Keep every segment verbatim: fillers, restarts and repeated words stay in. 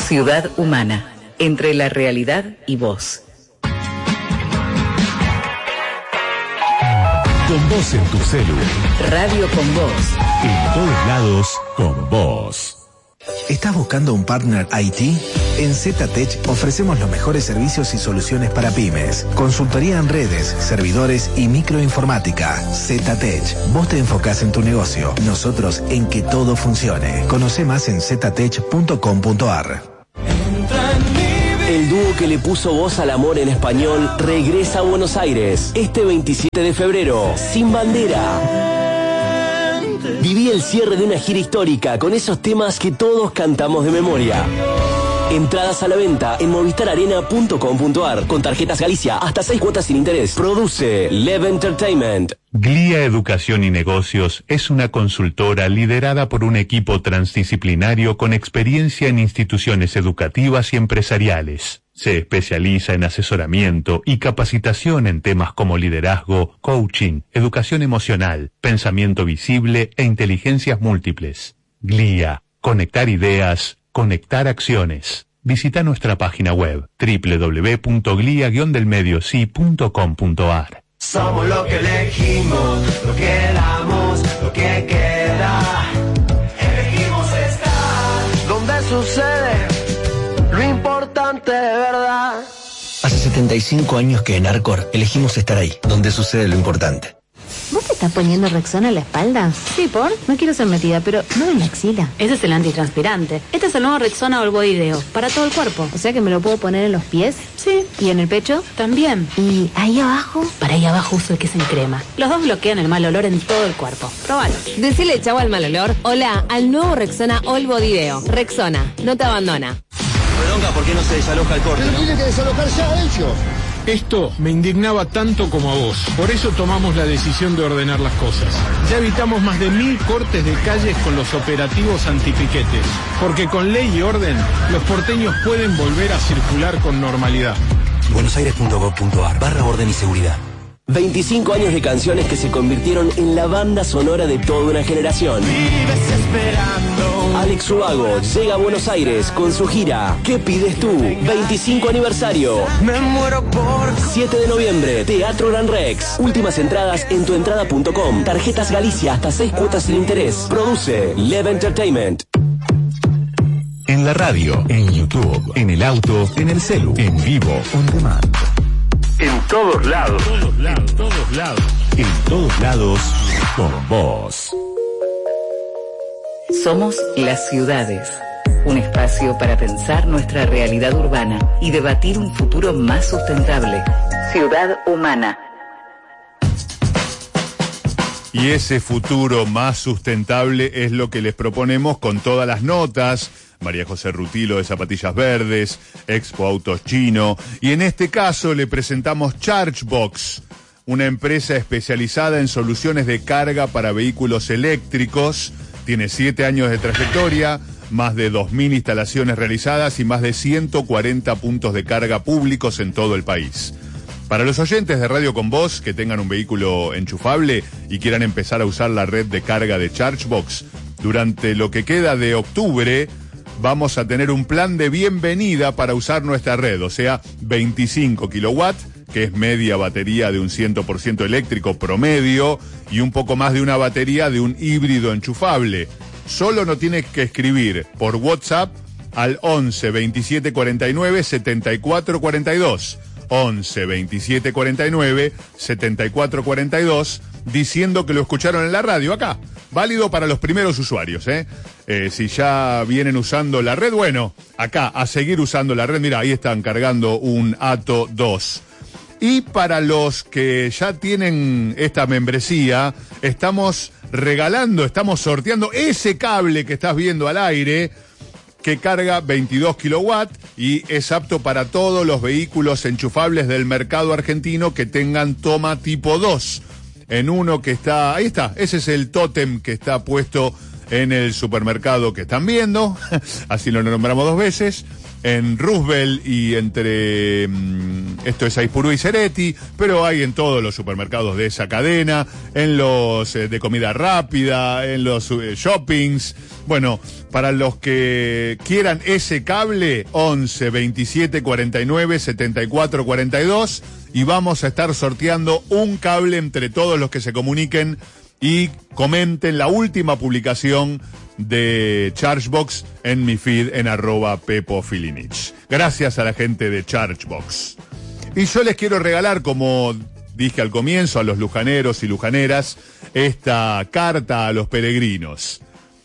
Ciudad Humana, entre la realidad y vos. Con vos en tu celu. Radio con vos. En todos lados, con vos. ¿Estás buscando un partner I T? En ZTech ofrecemos los mejores servicios y soluciones para pymes. Consultoría en redes, servidores y microinformática. ZTech. Vos te enfocás en tu negocio, nosotros en que todo funcione. Conoce más en ztech punto com punto ar. El dúo que le puso voz al amor en español regresa a Buenos Aires este veintisiete de febrero, sin bandera. Viví el cierre de una gira histórica con esos temas que todos cantamos de memoria. Entradas a la venta en movistar arena punto com punto ar con tarjetas Galicia hasta seis cuotas sin interés. Produce Lev Entertainment. Glía Educación y Negocios es una consultora liderada por un equipo transdisciplinario con experiencia en instituciones educativas y empresariales. Se especializa en asesoramiento y capacitación en temas como liderazgo, coaching, educación emocional, pensamiento visible e inteligencias múltiples. Glía. Conectar ideas, conectar acciones. Visita nuestra página web doble u doble u doble u punto glia guion del medio sí punto com punto ar. Somos lo que elegimos, lo que damos, lo que queda. Elegimos estar donde sucede lo importante de verdad. Hace setenta y cinco años que en Arcor elegimos estar ahí, donde sucede lo importante. ¿Vos te estás poniendo Rexona en la espalda? Sí, ¿por? No quiero ser metida, pero no en la axila. Ese es el antitranspirante. Este es el nuevo Rexona All Body Deo, para todo el cuerpo. O sea que me lo puedo poner en los pies. Sí. ¿Y en el pecho? También. ¿Y ahí abajo? Para ahí abajo uso el que es en crema. Los dos bloquean el mal olor en todo el cuerpo. Probalo. Decile chau al mal olor. Hola al nuevo Rexona All Body Deo. Rexona, no te abandona. Redonga, ¿por qué no se desaloja el corte? Pero tienen que desalojar ya ellos. Esto me indignaba tanto como a vos. Por eso tomamos la decisión de ordenar las cosas. Ya evitamos más de mil cortes de calles con los operativos antipiquetes. Porque con ley y orden, los porteños pueden volver a circular con normalidad. buenosaires punto gov punto ar barra orden y seguridad. veinticinco años de canciones que se convirtieron en la banda sonora de toda una generación. Vives esperando. Alex Ubago llega a Buenos Aires con su gira ¿Qué pides tú? veinticinco aniversario. Me muero por siete de noviembre, Teatro Gran Rex. Últimas entradas en tuentrada punto com. Tarjetas Galicia hasta seis cuotas sin interés. Produce Lev Entertainment. En la radio, en YouTube, en el auto, en el celu, en vivo, on demand. En todos lados. Todos lados, todos lados. En todos lados, con vos. Somos Las Ciudades, un espacio para pensar nuestra realidad urbana y debatir un futuro más sustentable. Ciudad Humana. Y ese futuro más sustentable es lo que les proponemos con todas las notas. María José Rutilo de Zapatillas Verdes, Expo Autos Chino, y en este caso le presentamos Chargebox, una empresa especializada en soluciones de carga para vehículos eléctricos. Tiene siete años de trayectoria, más de dos mil instalaciones realizadas y más de ciento cuarenta puntos de carga públicos en todo el país. Para los oyentes de Radio Con Vos que tengan un vehículo enchufable y quieran empezar a usar la red de carga de Chargebox, durante lo que queda de octubre vamos a tener un plan de bienvenida para usar nuestra red, o sea, veinticinco kilowatts, que es media batería de un cien por ciento eléctrico promedio y un poco más de una batería de un híbrido enchufable. Solo no tienes que escribir por WhatsApp al once veintisiete cuarenta y nueve setenta y cuatro cuarenta y dos. once veintisiete cuarenta y nueve setenta y cuatro cuarenta y dos diciendo que lo escucharon en la radio acá. Válido para los primeros usuarios, ¿eh? Eh, si ya vienen usando la red, bueno, acá a seguir usando la red. Mira, ahí están cargando un Atto dos. Y para los que ya tienen esta membresía, estamos regalando, estamos sorteando ese cable que estás viendo al aire, que carga veintidós kilowatts y es apto para todos los vehículos enchufables del mercado argentino que tengan toma tipo dos. En uno que está, ahí está, ese es el tótem que está puesto en el supermercado que están viendo, así lo nombramos dos veces, en Roosevelt y entre, esto es Aipurú y Ceretti, pero hay en todos los supermercados de esa cadena, en los eh, de comida rápida, en los eh, shoppings. Bueno, para los que quieran ese cable, once, veintisiete, cuarenta y nueve, setenta y cuatro, cuarenta y dos, y vamos a estar sorteando un cable entre todos los que se comuniquen y comenten la última publicación de Chargebox en mi feed en arroba Pepo Filinich. Gracias a la gente de Chargebox. Y yo les quiero regalar, como dije al comienzo, a los lujaneros y lujaneras, esta carta a los peregrinos.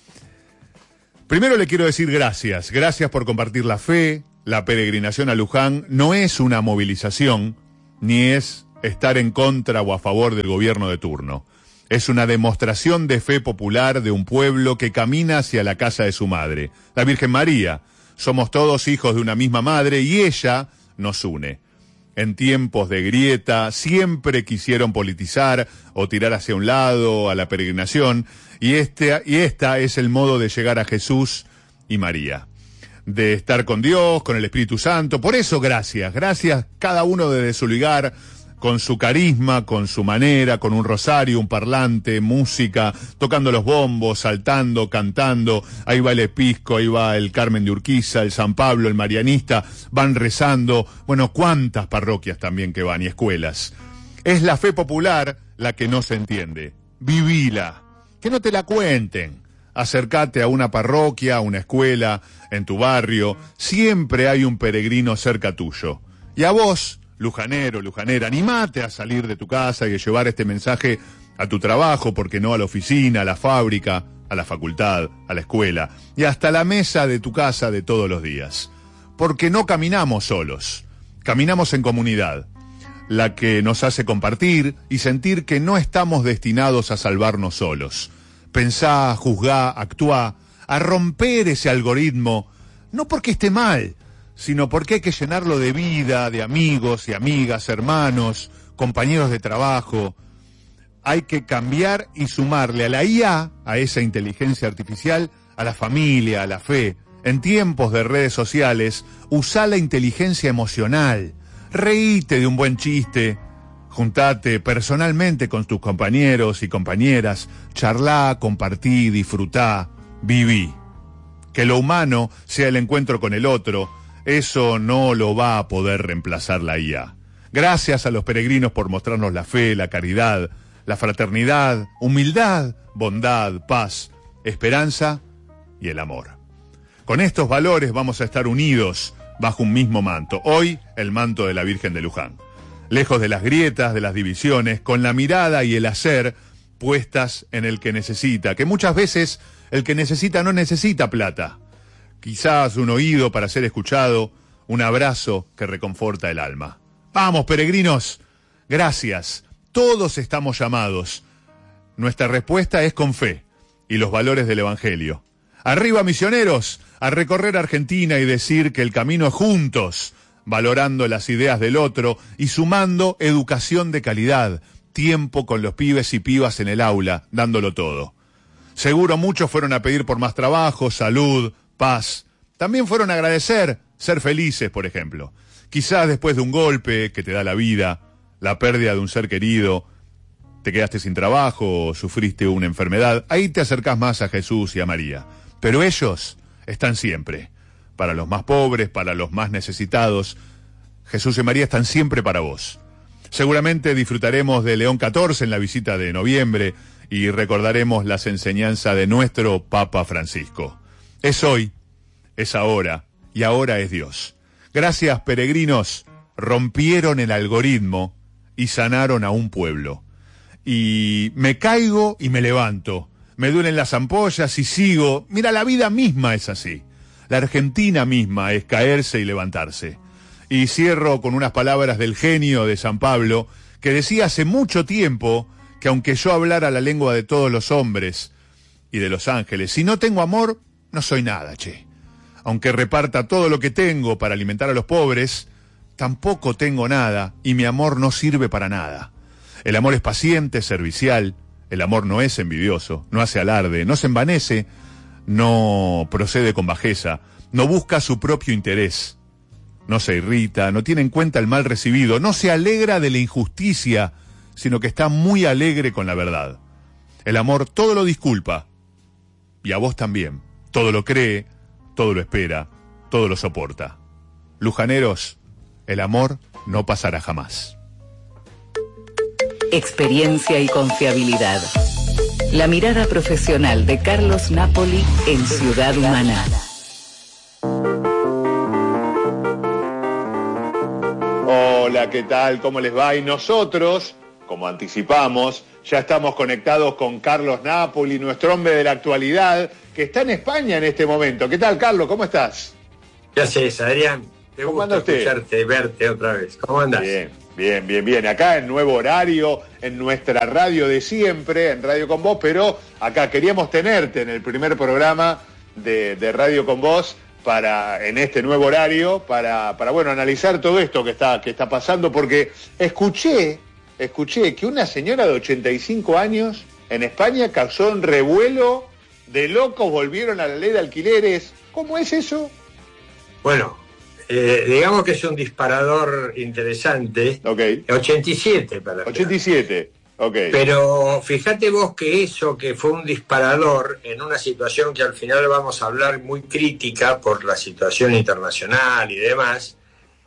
Primero le quiero decir gracias. Gracias por compartir la fe. La peregrinación a Luján no es una movilización, ni es estar en contra o a favor del gobierno de turno. Es una demostración de fe popular de un pueblo que camina hacia la casa de su madre, la Virgen María. Somos todos hijos de una misma madre y ella nos une. En tiempos de grieta siempre quisieron politizar o tirar hacia un lado a la peregrinación, y este y esta es el modo de llegar a Jesús y María, de estar con Dios, con el Espíritu Santo. Por eso gracias, gracias cada uno desde su lugar, con su carisma, con su manera, con un rosario, un parlante, música, tocando los bombos, saltando, cantando. Ahí va el Episco, ahí va el Carmen de Urquiza, el San Pablo, el Marianista, van rezando. Bueno, cuántas parroquias también que van y escuelas. Es la fe popular la que no se entiende. Vivila, que no te la cuenten. Acércate a una parroquia, a una escuela, en tu barrio. Siempre hay un peregrino cerca tuyo. Y a vos, lujanero, lujanera, animate a salir de tu casa y a llevar este mensaje a tu trabajo, porque no a la oficina, a la fábrica, a la facultad, a la escuela y hasta la mesa de tu casa de todos los días. Porque no caminamos solos, caminamos en comunidad, la que nos hace compartir y sentir que no estamos destinados a salvarnos solos. Pensá, juzgá, actuá, a romper ese algoritmo, no porque esté mal, sino porque hay que llenarlo de vida, de amigos y amigas, hermanos, compañeros de trabajo. Hay que cambiar y sumarle a la I A, a esa inteligencia artificial, a la familia, a la fe. En tiempos de redes sociales, usá la inteligencia emocional. Reíte de un buen chiste, juntate personalmente con tus compañeros y compañeras, charlá, compartí, disfrutá, viví. Que lo humano sea el encuentro con el otro, eso no lo va a poder reemplazar la I A. Gracias a los peregrinos por mostrarnos la fe, la caridad, la fraternidad, humildad, bondad, paz, esperanza y el amor. Con estos valores vamos a estar unidos bajo un mismo manto. Hoy, el manto de la Virgen de Luján. Lejos de las grietas, de las divisiones, con la mirada y el hacer puestas en el que necesita, que muchas veces el que necesita no necesita plata. Quizás un oído para ser escuchado, un abrazo que reconforta el alma. Vamos, peregrinos, gracias. Todos estamos llamados. Nuestra respuesta es con fe y los valores del Evangelio. Arriba, misioneros, a recorrer Argentina y decir que el camino es juntos, valorando las ideas del otro y sumando educación de calidad, tiempo con los pibes y pibas en el aula, dándolo todo. Seguro muchos fueron a pedir por más trabajo, salud, paz. También fueron a agradecer ser felices, por ejemplo. Quizás después de un golpe que te da la vida, la pérdida de un ser querido, te quedaste sin trabajo o sufriste una enfermedad, ahí te acercás más a Jesús y a María. Pero ellos están siempre. Para los más pobres, para los más necesitados, Jesús y María están siempre para vos. Seguramente disfrutaremos de León catorce en la visita de noviembre y recordaremos las enseñanzas de nuestro Papa Francisco. Es hoy, es ahora, y ahora es Dios. Gracias, peregrinos, rompieron el algoritmo y sanaron a un pueblo. Y me caigo y me levanto, me duelen las ampollas y sigo. Mira, la vida misma es así. La Argentina misma es caerse y levantarse. Y cierro con unas palabras del genio de San Pablo, que decía hace mucho tiempo que aunque yo hablara la lengua de todos los hombres y de los ángeles, si no tengo amor, no soy nada, che. Aunque reparta todo lo que tengo para alimentar a los pobres, tampoco tengo nada y mi amor no sirve para nada. El amor es paciente, servicial, el amor no es envidioso, no hace alarde, no se envanece, no procede con bajeza, no busca su propio interés. no se irrita, no tiene en cuenta el mal recibido, no se alegra de la injusticia, sino que está muy alegre con la verdad. El amor todo lo disculpa, y a vos también. Todo lo cree, todo lo espera, todo lo soporta. Lujaneros, el amor no pasará jamás. Experiencia y confiabilidad. La mirada profesional de Carlos Napoli en Ciudad Humana. Hola, ¿qué tal? ¿Cómo les va? Y nosotros, como anticipamos, ya estamos conectados con Carlos Napoli, nuestro hombre de la actualidad, que está en España en este momento. ¿Qué tal, Carlos? ¿Cómo estás? ¿Qué haces, Adrián? Te gusta escucharte, verte otra vez. ¿Cómo andás? Bien, bien, bien, bien. Acá en nuevo horario, en nuestra radio de siempre, en Radio Con Vos, pero acá queríamos tenerte en el primer programa de, de Radio Con Vos para, en este nuevo horario, para, para bueno, analizar todo esto que está, que está pasando, porque escuché, escuché que una señora de ochenta y cinco años en España causó un revuelo de locos, volvieron a la ley de alquileres. ¿Cómo es eso? Bueno, eh, digamos que es un disparador interesante. Ok. ochenta y siete para ochenta y siete, ok. Pero fíjate vos que eso que fue un disparador en una situación que al final vamos a hablar muy crítica por la situación internacional y demás,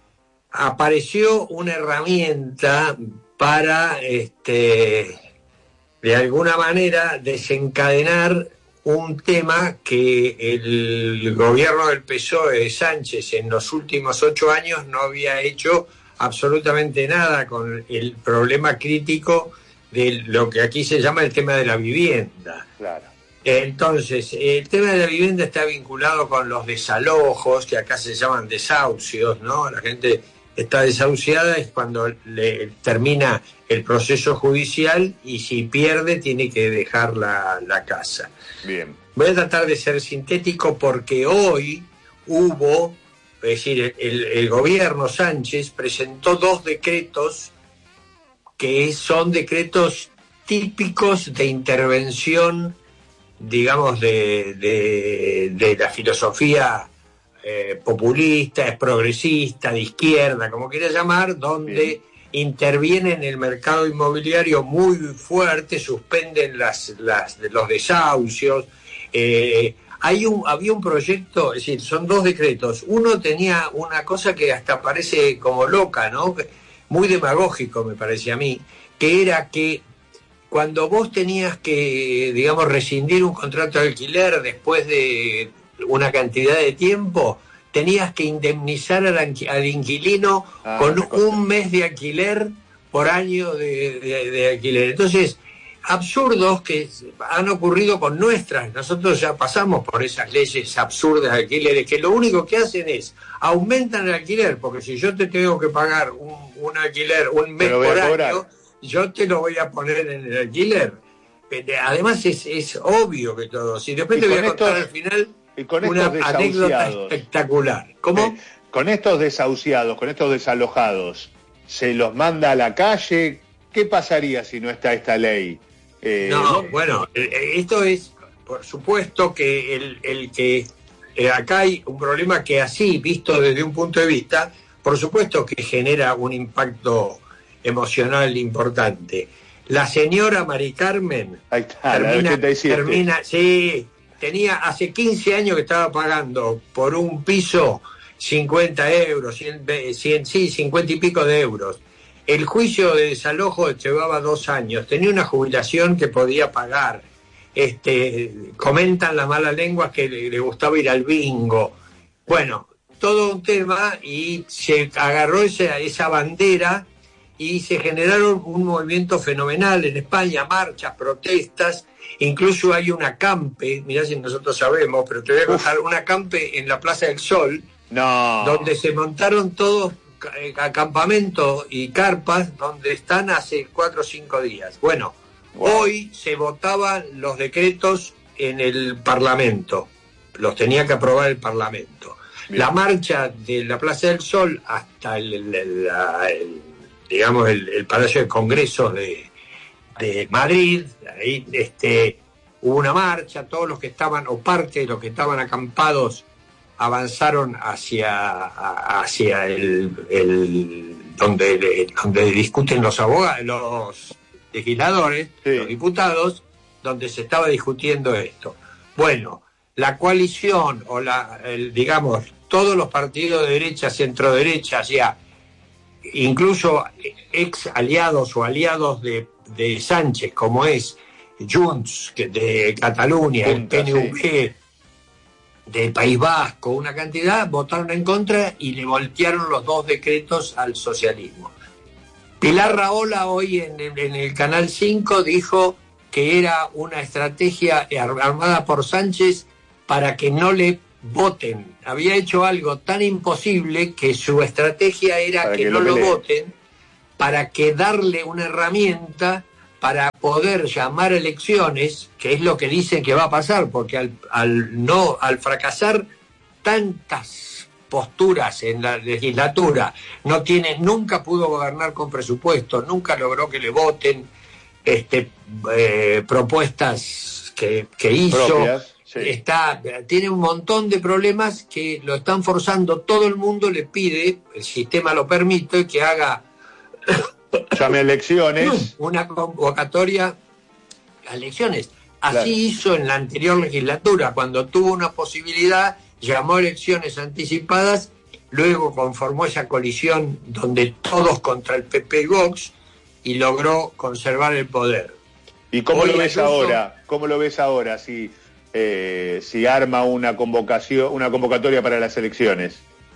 apareció una herramienta para, este, de alguna manera, desencadenar un tema que el gobierno del P S O E de Sánchez en los últimos ocho años no había hecho absolutamente nada con el problema crítico de lo que aquí se llama el tema de la vivienda. Claro. Entonces, el tema de la vivienda está vinculado con los desalojos, que acá se llaman desahucios, ¿no? La gente está desahuciada es cuando le termina el proceso judicial y si pierde tiene que dejar la, la casa. Bien. Voy a tratar de ser sintético porque hoy hubo, es decir, el, el gobierno Sánchez presentó dos decretos que son decretos típicos de intervención, digamos, de, de, de la filosofía eh, populista, es progresista, de izquierda, como quieras llamar, donde Bien. intervienen en el mercado inmobiliario muy fuerte, suspenden las, las, los desahucios. Eh, hay un, había un proyecto, es decir, son dos decretos. Uno tenía una cosa que hasta parece como loca, ¿no? Muy demagógico me parece a mí, que era que cuando vos tenías que, digamos, rescindir un contrato de alquiler después de una cantidad de tiempo, tenías que indemnizar al, al inquilino ah, con un mes de alquiler por año de, de, de alquiler. Entonces, absurdos que han ocurrido con nuestras. Nosotros ya pasamos por esas leyes absurdas de alquileres, que lo único que hacen es aumentan el alquiler, porque si yo te tengo que pagar un, un alquiler un mes por año, yo te lo voy a poner en el alquiler. Además es, es obvio que todo. Si después te voy a contar estos, al final y con una anécdota espectacular. ¿Cómo? Eh, con estos desahuciados, con estos desalojados, ¿se los manda a la calle? ¿Qué pasaría si no está esta ley? Eh, no, bueno, esto es, por supuesto que el, el que eh, acá hay un problema que así, visto desde un punto de vista, por supuesto que genera un impacto emocional importante. La señora Mari Carmen Ahí está, termina, la ochenta y siete. termina, sí, tenía hace quince años que estaba pagando por un piso cincuenta euros, cien, cien, sí, cincuenta y pico de euros. El juicio de desalojo llevaba dos años, tenía una jubilación que podía pagar. Este, comentan las malas lenguas que le, le gustaba ir al bingo. Bueno, todo un tema y se agarró esa, esa bandera y se generaron un movimiento fenomenal en España, marchas, protestas, incluso hay un acampe, mirá si nosotros sabemos, pero te voy a contar, un acampe en la Plaza del Sol, no. donde se montaron todos acampamentos y carpas donde están hace cuatro o cinco días. Bueno, wow. Hoy se votaban los decretos en el Parlamento, los tenía que aprobar el Parlamento. Bien. La marcha de la Plaza del Sol hasta el, el, el, el digamos el, el Palacio de Congresos de, de Madrid, ahí este, hubo una marcha, todos los que estaban, o parte de los que estaban acampados avanzaron hacia, hacia el, el donde, donde discuten los abogados, los legisladores, sí. los diputados, donde se estaba discutiendo esto. Bueno, la coalición o la, el, digamos, todos los partidos de derecha, centro derecha, ya incluso ex aliados o aliados de, de Sánchez, como es Junts de Cataluña, Punta, el P N V sí. del País Vasco, una cantidad, votaron en contra y le voltearon los dos decretos al socialismo. Pilar Rahola hoy en, en el Canal cinco dijo que era una estrategia armada por Sánchez para que no le voten. Había hecho algo tan imposible que su estrategia era para que, que no lo, lo voten, para que darle una herramienta para poder llamar elecciones, que es lo que dicen que va a pasar, porque al, al no, al fracasar tantas posturas en la legislatura, no tiene, nunca pudo gobernar con presupuesto, nunca logró que le voten este, eh, propuestas que, que hizo. Propias. Sí. Está, tiene un montón de problemas que lo están forzando, todo el mundo le pide, el sistema lo permite, que haga llame elecciones, una convocatoria a elecciones. Así claro. hizo en la anterior legislatura, cuando tuvo una posibilidad, llamó elecciones anticipadas, luego conformó esa coalición donde todos contra el P P y Vox y logró conservar el poder. ¿Y cómo Hoy lo ves Ayuso, ahora? ¿Cómo lo ves ahora si Eh, si arma una convocación, una convocatoria para las elecciones?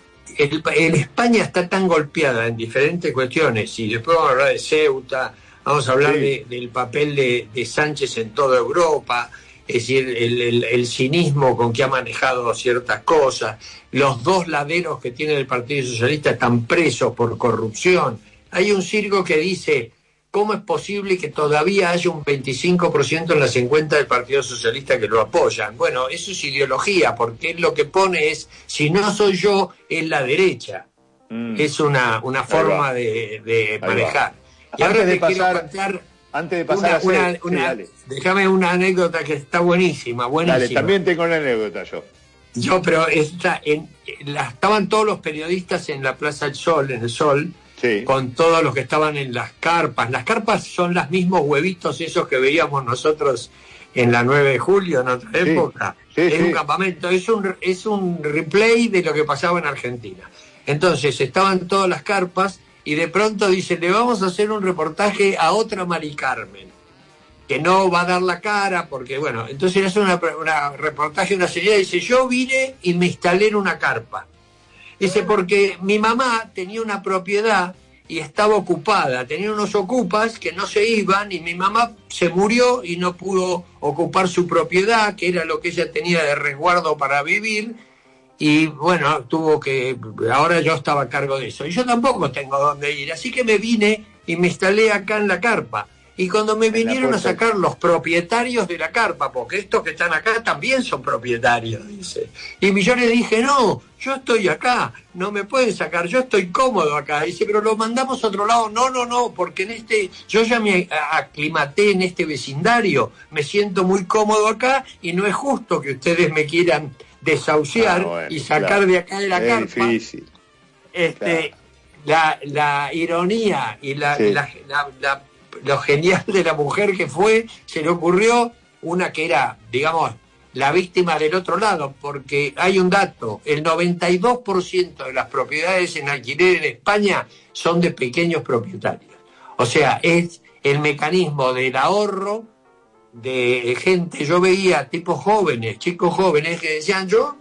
El, el España está tan golpeada en diferentes cuestiones, y después vamos a hablar de Ceuta, vamos a hablar sí. de, del papel de, de Sánchez en toda Europa, es decir, el, el, el cinismo con que ha manejado ciertas cosas, los dos laderos que tiene el Partido Socialista están presos por corrupción. Hay un circo que dice: ¿cómo es posible que todavía haya un veinticinco por ciento en las encuestas del Partido Socialista que lo apoyan? Bueno, eso es ideología, porque él lo que pone es, si no soy yo, es la derecha. Mm. Es una, una forma de, de manejar. Y ahora te pasar, quiero contar antes de pasar una, a una, una, sí, déjame una anécdota que está buenísima, buenísima. Dale, también tengo una anécdota yo. Yo, pero está en, la, estaban todos los periodistas en la Plaza del Sol, en el Sol, sí. con todos los que estaban en las carpas. Las carpas son los mismos huevitos esos que veíamos nosotros en la nueve de julio, en otra sí. época. Sí, es sí. un campamento, es un, es un replay de lo que pasaba en Argentina. Entonces estaban todas las carpas y de pronto dice: le vamos a hacer un reportaje a otra Mari Carmen, que no va a dar la cara, porque bueno, entonces hace una, una reportaje, una señora dice: yo vine y me instalé en una carpa. Dice, porque mi mamá tenía una propiedad y estaba ocupada, tenía unos ocupas que no se iban y mi mamá se murió y no pudo ocupar su propiedad, que era lo que ella tenía de resguardo para vivir, y bueno, tuvo que, ahora yo estaba a cargo de eso. Y yo tampoco tengo dónde ir, así que me vine y me instalé acá en la carpa. Y cuando me vinieron a sacar los propietarios de la carpa, porque estos que están acá también son propietarios, dice. Y yo le dije: no, yo estoy acá, no me pueden sacar, yo estoy cómodo acá. Dice: pero lo mandamos a otro lado. No, no, no, porque en este, yo ya me aclimaté en este vecindario, me siento muy cómodo acá y no es justo que ustedes me quieran desahuciar ah, bueno, y sacar claro. de acá de la es carpa. Difícil. Este, claro. la, la ironía y la, sí. la, la, la lo genial de la mujer que fue, se le ocurrió una que era, digamos, la víctima del otro lado, porque hay un dato: el noventa y dos por ciento de las propiedades en alquiler en España son de pequeños propietarios. O sea, es el mecanismo del ahorro de gente. Yo veía tipos jóvenes, chicos jóvenes que decían: yo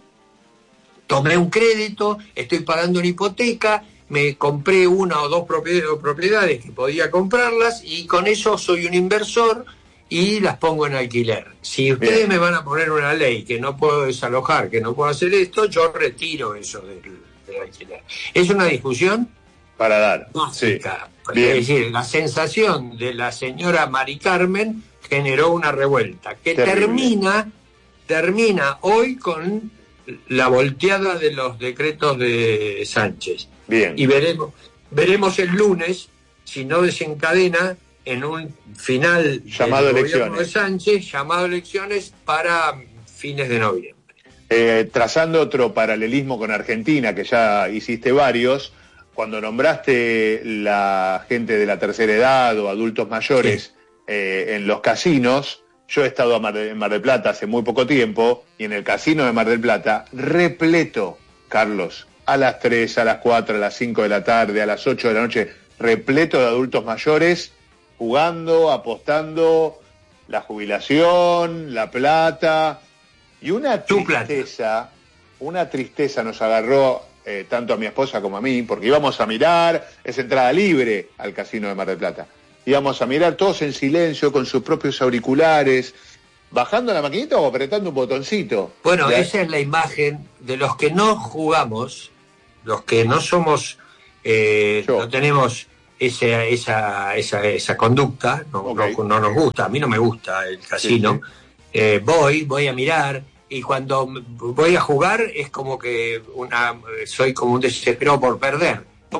tomé un crédito, estoy pagando una hipoteca, me compré una o dos propiedades que podía comprarlas y con eso soy un inversor y las pongo en alquiler. Si ustedes Bien. me van a poner una ley que no puedo desalojar, que no puedo hacer esto, yo retiro eso del, del alquiler. Es una discusión para dar básica. Sí. Es decir, la sensación de la señora Mari Carmen generó una revuelta que Terrible. termina termina hoy con la volteada de los decretos de Sánchez. Bien. Y veremos, veremos el lunes si no desencadena en un final llamado del elecciones gobierno de Sánchez, llamado elecciones para fines de noviembre. Eh, trazando otro paralelismo con Argentina, que ya hiciste varios, cuando nombraste la gente de la tercera edad o adultos mayores sí. eh, en los casinos, yo he estado a Mar de, en Mar del Plata hace muy poco tiempo, y en el casino de Mar del Plata, repleto, Carlos, a las tres, a las cuatro, a las cinco de la tarde, a las ocho de la noche, repleto de adultos mayores, jugando, apostando, la jubilación, la plata... Y una tristeza, una tristeza nos agarró eh, tanto a mi esposa como a mí, porque íbamos a mirar, es entrada libre al casino de Mar del Plata. Íbamos a mirar todos en silencio, con sus propios auriculares, bajando la maquinita o apretando un botoncito. Bueno, ¿Ya? Esa es la imagen de los que no jugamos, los que no somos, eh, no tenemos esa, esa, esa, esa conducta, no, okay. no, no nos gusta, a mí no me gusta el casino. Sí, sí. Eh, voy, voy a mirar. Y cuando voy a jugar es como que una soy como un desesperado por perder.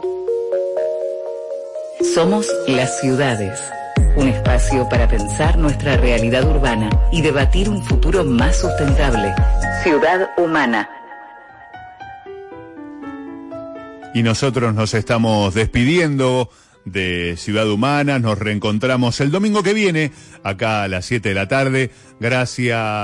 Somos las ciudades, un espacio para pensar nuestra realidad urbana y debatir un futuro más sustentable. Ciudad Humana. Y nosotros nos estamos despidiendo de Ciudad Humana. Nos reencontramos el domingo que viene, acá a las siete de la tarde. Gracias.